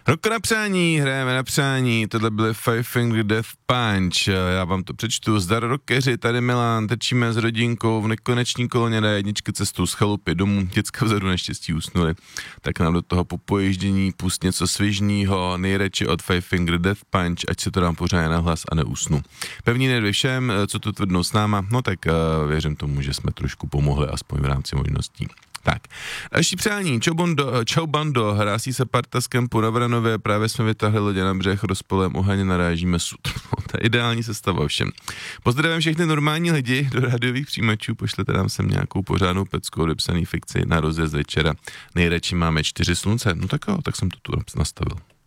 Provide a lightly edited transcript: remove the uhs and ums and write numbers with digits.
Rok na přání, hrajeme na přání, tohle byly Five Finger Death Punch, já vám to přečtu, zdar rockeři, tady Milan, trčíme s rodinkou v nekoneční koloně na jedničky cestou z chalupy domů, děcka vzadu naštěstí usnuli, tak nám do toho po pojíždění pust něco svižnýho, nejradši od Five Finger Death Punch, ať se to dám pořádně na hlas a neusnu. Pevný nedvě všem, co tu tvrdnou s náma, no tak věřím tomu, že jsme trošku pomohli, aspoň v rámci možností. Tak, další přání, čau bando, hrásí se parta z kempu na Vranově, právě jsme vytáhli lodě na břeh, rozpolem oheň, narážíme sud. To je ideální sestava všem. Pozdravím všechny normální lidi do rádiových přijímačů, pošlete nám sem nějakou pořádnou pecku, odepsaný fikci na rozjezd večera. Nejradši máme 4 slunce, no tak jo, tak jsem to tu nastavil.